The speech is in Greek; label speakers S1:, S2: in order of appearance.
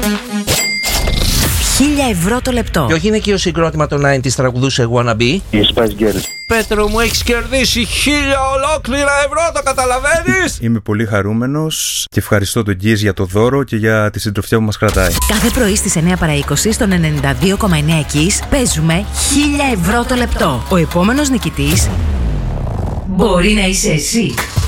S1: €1.000 το λεπτό.
S2: Ποιο γυναικείο συγκρότημα των 90's τραγουδούσε Wanna Be?
S3: Οι Spice Girls.
S2: Πέτρο μου, έχεις κερδίσει 1.000 ολόκληρα ευρώ, το καταλαβαίνεις?
S4: Είμαι πολύ χαρούμενος και ευχαριστώ τον Γκίζ για το δώρο και για τη συντροφιά που μας κρατάει.
S1: Κάθε πρωί στις 9 παρά 20 στον 92,9 Kiss παίζουμε 1.000 ευρώ το λεπτό. Ο επόμενος νικητής μπορεί να είσαι εσύ.